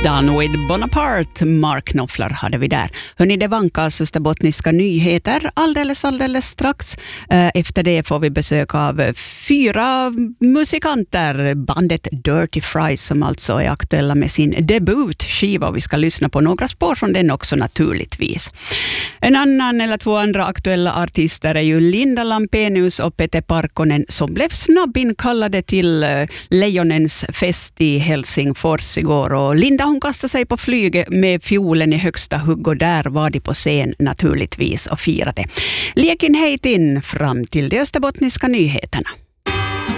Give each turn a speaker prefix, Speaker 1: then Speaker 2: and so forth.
Speaker 1: Done with Bonaparte, Mark Knopfler hade vi där. Hörrni, det vankas österbottniska nyheter alldeles strax. Efter det får vi besök av 4 musikanter. Bandet Dirty Fries som alltså är aktuella med sin debutskiva. Vi ska lyssna på några spår från den också naturligtvis. En annan eller 2 andra aktuella artister är ju Linda Lampenius och Pete Parkkonen som blev snabbinkallade till Lejonens fest i Helsingfors igår. Och Linda hon kastade sig på flyget med fiolen i högsta hugg och där var de på scen naturligtvis och firade. Lekin heitin fram till de österbottniska nyheterna.